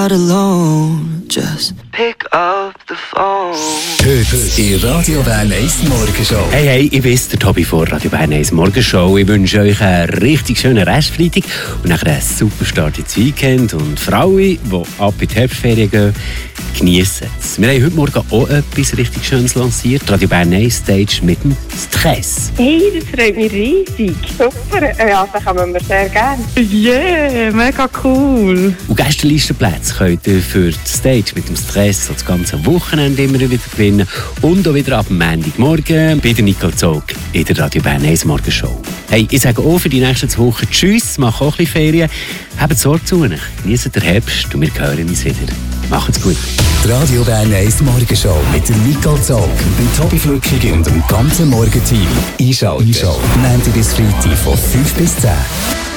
not alone. Just pick up the phone. Heute in Radio Bern 1 Morgenshow. Hey, ich bin's, der Tobi von Radio Bern 1 Morgenshow. Ich wünsche euch einen richtig schönen Restfreitag und nachher einen super Start ins Weekend. Und für alle, die ab in die Herbstferien gehen, geniessen es. Wir haben heute Morgen auch etwas richtig Schönes lanciert. Radio Bern 1 Stage mit dem Stress. Hey, das freut mich riesig. Super, ja, das kommen wir sehr gerne. Yeah, mega cool. Und Gästelistenplätze könnt ihr für die Stage mit dem Stress das ganze Wochenende immer wieder gewinnen. Und auch wieder ab dem Montagmorgen bei der Nicole Zog in der Radio Bern 1 Morgenshow. Hey, ich sage auch für die nächsten 2 Wochen Tschüss, mache auch ein bisschen Ferien. Habt Sorge zu euch, genießt den Herbst und wir hören uns wieder. Macht's gut. Die Radio Bern 1 Morgenshow mit der Nicole Zog, dem Tobi Flückig und dem ganzen Morgenteam. Einschalten. Montag bis Freitag von 5 bis 10.